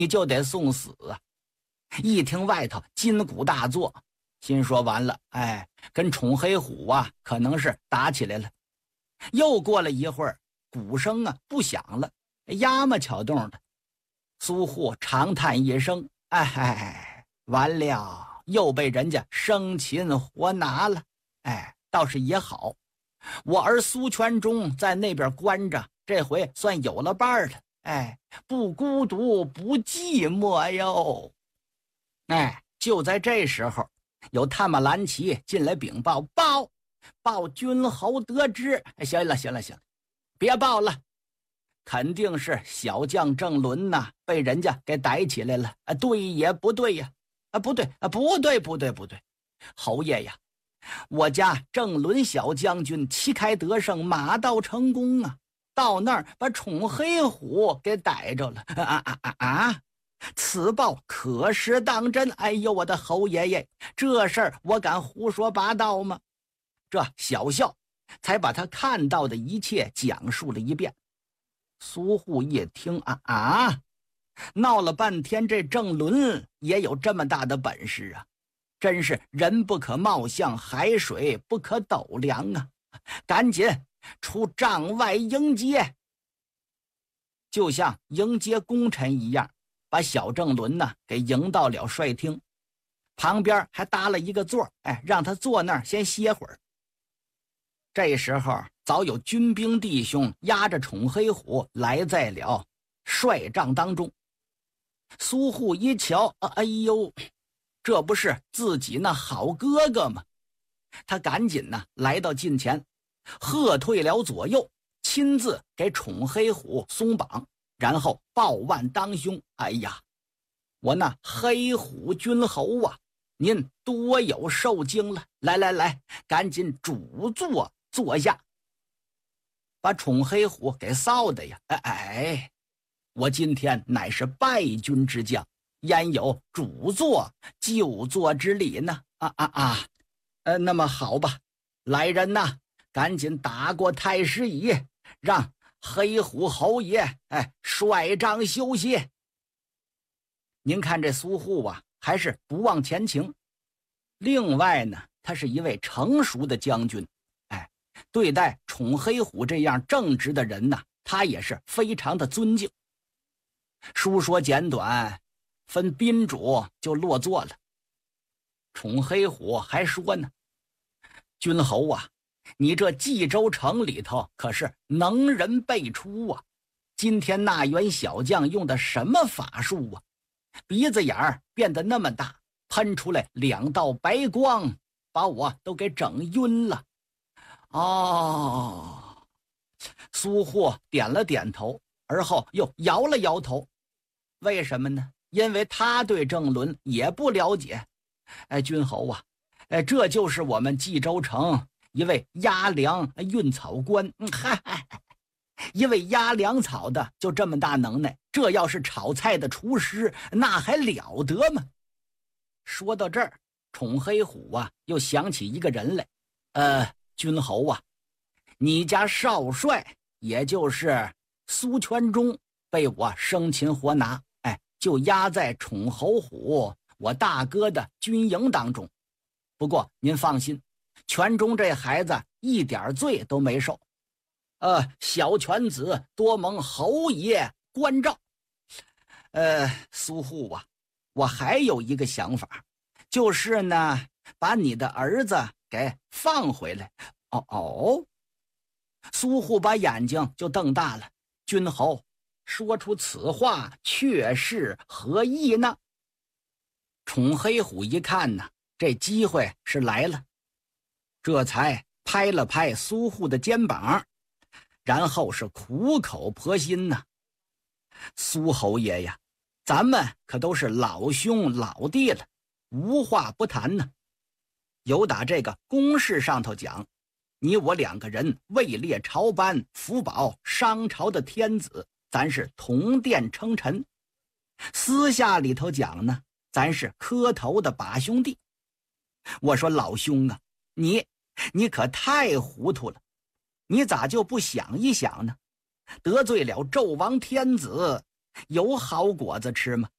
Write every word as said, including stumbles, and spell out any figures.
你就得送死啊！一听外头金鼓大作，心说完了，哎，跟宠黑虎啊可能是打起来了。又过了一会儿，鼓声啊不响了，呀么巧动的。苏护长叹一声，哎，完了，又被人家生擒活拿了。哎，倒是也好，我儿苏全忠在那边关着，这回算有了伴了。哎，不孤独不寂寞哟。哎，就在这时候，有探马兰骑进来禀报，报报君侯得知。行了行了行了，别报了，肯定是小将郑伦呐被人家给逮起来了。啊，对也不对呀？啊，不对啊，不对不对不对，侯爷呀，我家郑伦小将军旗开得胜，马到成功啊，到那儿把宠黑虎给逮着了。啊啊啊啊！此报可是当真？哎呦，我的侯爷爷，这事儿我敢胡说八道吗？这小校才把他看到的一切讲述了一遍。苏护一听，啊啊，闹了半天，这郑伦也有这么大的本事啊！真是人不可貌相，海水不可斗量啊！赶紧出帐外迎接，就像迎接功臣一样，把小郑伦呢给迎到了帅厅，旁边还搭了一个座，哎，让他坐那儿先歇会儿。这时候早有军兵弟兄押着宠黑虎来在了帅帐当中。苏护一瞧，哎呦，这不是自己那好哥哥吗？他赶紧呢来到近前，喝退了左右，亲自给宠黑虎松绑，然后抱腕当胸。哎呀，我那黑虎君侯啊，您多有受惊了，来来来，赶紧主座坐下。把宠黑虎给臊的呀，哎哎，我今天乃是败军之将，焉有主座就座之礼呢？啊啊啊！呃，那么好吧，来人呐，赶紧打过太师椅，让黑虎侯爷哎率帐休息。您看这苏护啊，还是不忘前情。另外呢，他是一位成熟的将军，哎，对待宠黑虎这样正直的人呢，他也是非常的尊敬。书说简短，分宾主就落座了。宠黑虎还说呢，君侯啊，你这冀州城里头可是能人辈出啊，今天那员小将用的什么法术啊？鼻子眼儿变得那么大，喷出来两道白光，把我都给整晕了。哦，苏护点了点头，而后又摇了摇头。为什么呢？因为他对郑伦也不了解。哎，君侯啊，哎，这就是我们冀州城一位压粮运草官，嗯，嗨，一位压粮草的就这么大能耐，这要是炒菜的厨师，那还了得吗？说到这儿，宠黑虎啊又想起一个人来。呃，君侯啊，你家少帅也就是苏全忠被我生擒活拿，哎，就压在宠侯虎我大哥的军营当中。不过您放心，全忠这孩子一点罪都没受。呃，小犬子多蒙侯爷关照。呃，苏护啊，我还有一个想法，就是呢，把你的儿子给放回来。哦哦，苏护把眼睛就瞪大了。君侯说出此话，却是何意呢？宠黑虎一看呢，这机会是来了，这才拍了拍苏护的肩膀，然后是苦口婆心呐。苏侯爷呀，咱们可都是老兄老弟了，无话不谈呢。有打这个公事上头讲，你我两个人位列朝班，辅保商朝的天子，咱是同殿称臣。私下里头讲呢，咱是磕头的把兄弟。我说老兄啊，你你可太糊涂了，你咋就不想一想呢？得罪了纣王天子，有好果子吃吗？